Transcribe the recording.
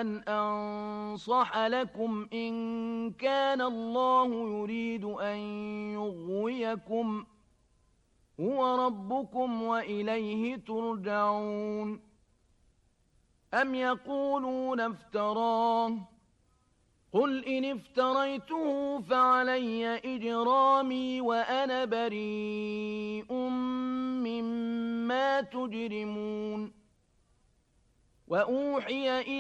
أن أنصح لكم إن كان الله يريد أن يغويكم هو ربكم وإليه ترجعون. أم يقولون افتراه قل إن افتريته فعلي إجرامي وأنا بريء مما تجرمون. وأوحي